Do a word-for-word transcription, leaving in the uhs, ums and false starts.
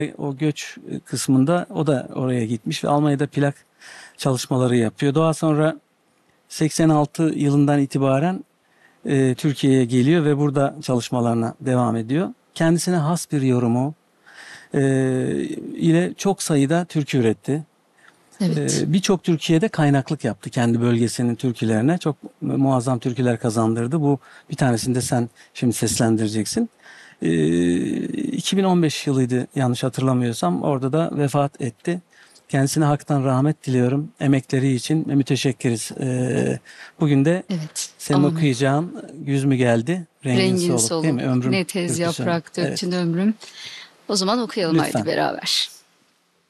O göç kısmında o da oraya gitmiş ve Almanya'da plak çalışmaları yapıyor. Daha sonra seksen altı yılından itibaren e, Türkiye'ye geliyor ve burada çalışmalarına devam ediyor. Kendisine has bir yorumu e, ile çok sayıda türkü üretti. Evet. E, Birçok Türkiye'de kaynaklık yaptı kendi bölgesinin türkülerine. Çok muazzam türküler kazandırdı. Bu bir tanesini de sen şimdi seslendireceksin. E, iki bin on beş yılıydı yanlış hatırlamıyorsam. Orada da vefat etti. Kendisine haktan rahmet diliyorum. Emekleri için müteşekkiriz. E, bugün de Evet. senin Amin. okuyacağın Güz mü geldi, rengin Rengin soluk değil mi? soluk, Ömrüm ne tez türküsü. yaprak Evet. döktün ömrüm. O zaman okuyalım haydi Lütfen. beraber.